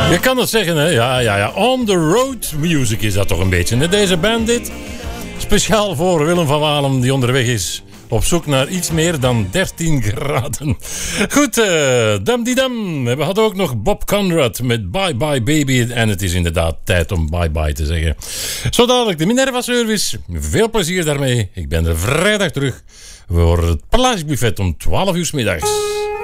Je kan het zeggen, hè? Ja. On the road music is dat toch een beetje. Hè? Deze band dit. Speciaal voor Willem van Waalem die onderweg is. Op zoek naar iets meer dan 13 graden. Goed, dam die dam. We hadden ook nog Bob Conrad met Bye Bye Baby. En het is inderdaad tijd om bye bye te zeggen. Zo dadelijk de Minerva Service. Veel plezier daarmee. Ik ben er vrijdag terug voor het Palace Buffet om 12 uur 's middags.